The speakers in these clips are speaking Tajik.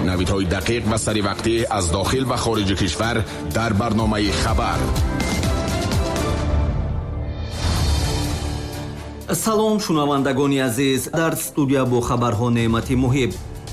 навидҳои дақиқ ва саривақтӣ аз дохил ва хориҷи кишвар дар барномаи хабар. салом шунавандагони азиз, дар студия бо хабарҳо Неъмати Муҳиб.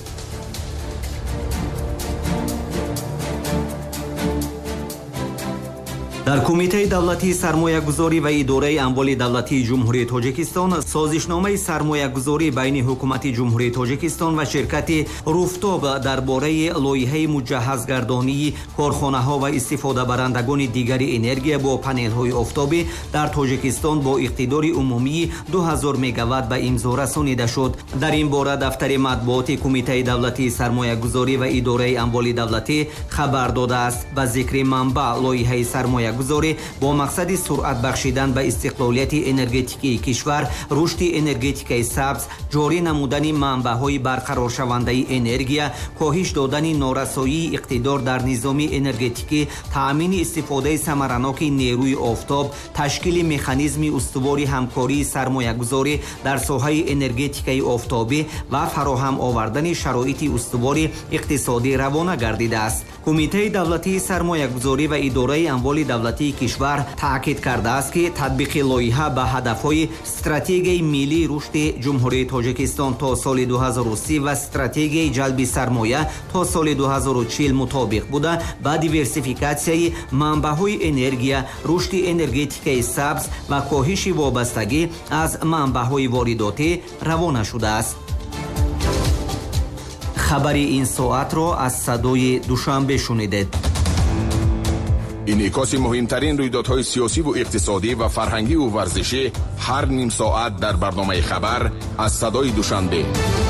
дар Кумитаи давлатии сармоягузорӣ ва идораи амволи давлатии ҷумҳурии Тоҷикистон созишномаи сармоягузорӣ байни ҳукумати ҷумҳурии Тоҷикистон ва ширкати Руфтоб дар бораи лоиҳаи муҷаҳҳазгардонии корхонаҳо ва истифодабарандагони дигари энергия бо панелҳои офтобӣ дар Тоҷикистон бо иқтидори умумии 2000 мегаватт ба имзо расонида шуд. Дар ин бора дафтари матбуоти Кумитаи давлатии сармоягузорӣ ва идораи амволи давлатӣ хабар додааст. Ба зикри манбаъ, лоиҳаи сармоягузорӣ бо мақсади суръат бахшидан ба истиқлолияти энергетикии кишвар, рушди энергетикаи сабз, ҷорӣ намудани манбаъҳои барқароршавандаи энергия, коҳиш додани норасоии иқтидор дар низоми энергетикӣ, таъмини истифодаи самараноки нерӯи офтоб, ташкили механизми устувори ҳамкории сармоягузорӣ дар соҳаи энергетикаи офтобӣ ва фароҳам овардани шароити устувори иқтисодӣ равона гардидааст. Кумитаи давлатии сармоягузорӣ ва идораи амволи давлатии кишвар таъкид кардааст, ки татбиқи лоиҳа ба ҳадафҳои стратегияи миллии рушди ҷумҳурии Тоҷикистон то соли 2030 ва стратегияи ҷалби сармоя то соли 2040 мутобиқ буда, ба диверсификатсияи манбаъҳои энергия, рушди энергетикаи сабз ва коҳиши вобастагӣ аз манбаъҳои воридотӣ равона шудааст. хабари ин соатро аз садои Душанбе шунидед. инъикоси муҳимтарин рӯйдодҳои сиёсиву иқтисодӣ ва фарҳангиву варзишӣ ҳар ним соат дар барномаи хабар аз садои Душанбе.